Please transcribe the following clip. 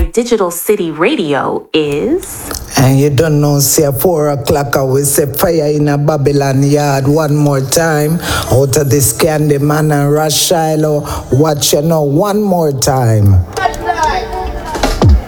Digital City Radio is... And you don't know, say 4 o'clock, I will say fire in a Babylon yard one more time. Out of this Candy Man and Rush Shiloh, watch you know one more time.